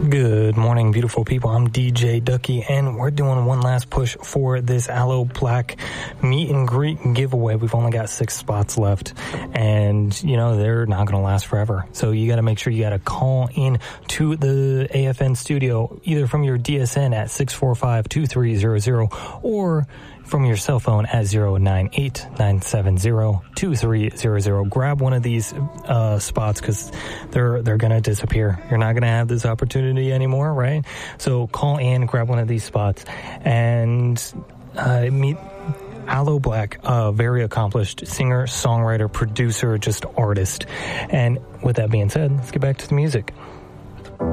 Good morning, beautiful people. I'm DJ Ducky, and we're doing one last push for this Aloe Blacc meet and greet giveaway. We've only got 6 spots left, and, you know, they're not going to last forever. So you got to make sure you got to call in to the AFN studio, either from your DSN at 645-2300 or from your cell phone at 098-970-2300. Grab one of these spots, because they're going to disappear. You're not going to have this opportunity anymore, right? So call in, grab one of these spots, and meet Aloe Blacc, a very accomplished singer, songwriter, producer, just artist. And with that being said, let's get back to the music.